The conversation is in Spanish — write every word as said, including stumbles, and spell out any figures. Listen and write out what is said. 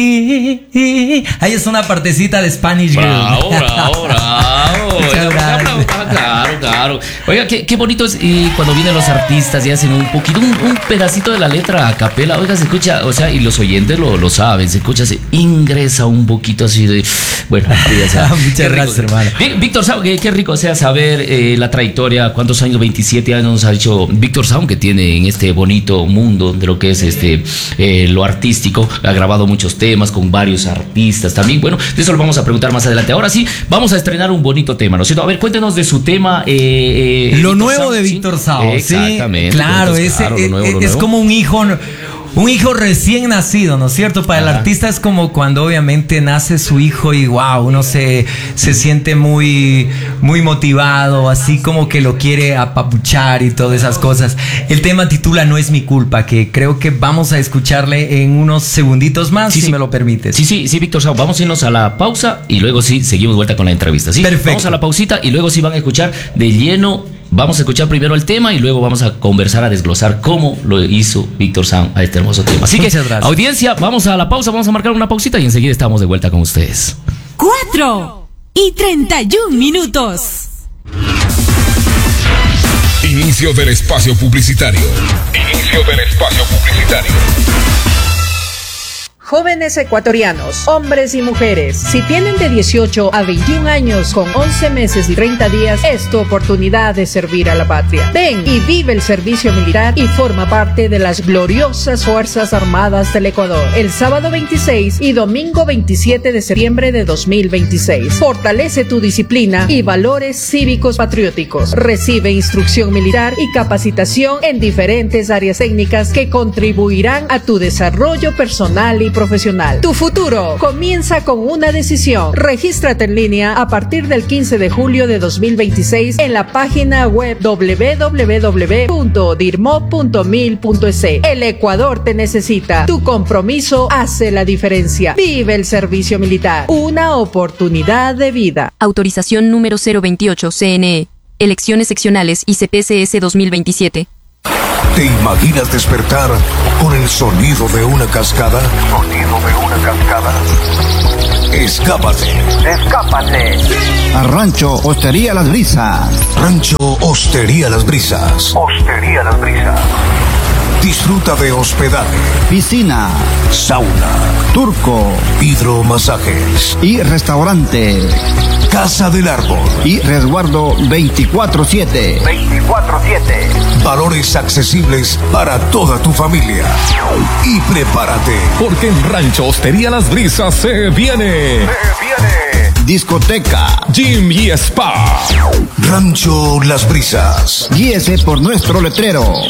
Ahí es una partecita de Spanish Girl. Bravo, bravo, bravo. Muchas gracias. Claro, claro. Oiga, qué, qué bonito es y cuando vienen los artistas y hacen un poquito, un, un pedacito de la letra a capela. Oiga, se escucha, o sea, y los oyentes lo, lo saben, se escucha, se ingresa un poquito así de. Bueno, ya sea, muchas gracias, rico, hermano. Víctor Sound, qué, qué rico sea saber eh, la trayectoria, cuántos años, veintisiete años nos ha dicho Víctor Sound que tiene en este bonito mundo de lo que es este eh, lo artístico. Ha grabado muchos temas con varios artistas también. Bueno, de eso lo vamos a preguntar más adelante. Ahora sí, vamos a estrenar un bonito tema, ¿no es cierto? A ver, cuéntenos de su tema. Eh, eh, lo Víctor nuevo Sound, de Víctor ¿sí? Sound. Exactamente. Sí, claro, ese, claro es, lo nuevo, es, lo es nuevo. como un hijo. Un hijo recién nacido, ¿no es cierto? Para Ajá. el artista es como cuando obviamente nace su hijo y wow, uno se, se siente muy, muy motivado, así como que lo quiere apapuchar y todas esas cosas. El tema titula No es mi culpa, que creo que vamos a escucharle en unos segunditos más, sí, si sí. me lo permites. Sí, sí, sí, Víctor Sound, vamos a irnos a la pausa y luego sí, seguimos vuelta con la entrevista, ¿sí? Perfecto. Vamos a la pausita y luego sí van a escuchar de lleno. Vamos a escuchar primero el tema y luego vamos a conversar, a desglosar cómo lo hizo Víctor Sound a este hermoso tema. Así Muchas que, gracias. Audiencia, vamos a la pausa, vamos a marcar una pausita y enseguida estamos de vuelta con ustedes. Cuatro y treinta y un minutos. Inicio del espacio publicitario. Inicio del espacio publicitario. Jóvenes ecuatorianos, hombres y mujeres, si tienen de dieciocho a veintiún años con once meses y treinta días, es tu oportunidad de servir a la patria. Ven y vive el servicio militar y forma parte de las gloriosas Fuerzas Armadas del Ecuador. El sábado veintiséis y domingo veintisiete de septiembre de dos mil veintiséis. Fortalece tu disciplina y valores cívicos patrióticos. Recibe instrucción militar y capacitación en diferentes áreas técnicas que contribuirán a tu desarrollo personal y profesional. Profesional. Tu futuro comienza con una decisión. Regístrate en línea a partir del quince de julio de dos mil veintiséis en la página web doble u doble u doble u punto dirmo punto mil punto es. El Ecuador te necesita. Tu compromiso hace la diferencia. Vive el servicio militar. Una oportunidad de vida. Autorización número cero veintiocho C N E. Elecciones seccionales I C P C S dos mil veintisiete. ¿Te imaginas despertar con el sonido de una cascada? Sonido de una cascada. Escápate. Escápate. A Rancho Hostería Las Brisas. Rancho Hostería Las Brisas. Hostería Las Brisas. Disfruta de hospedaje, piscina, sauna, turco, hidromasajes y restaurante. Casa del Árbol y resguardo veinticuatro siete. veinticuatro siete. Valores accesibles para toda tu familia. Y prepárate, porque en Rancho Hostería Las Brisas se viene. Se viene. Discoteca, gym y spa. Rancho Las Brisas. Guíese por nuestro letrero.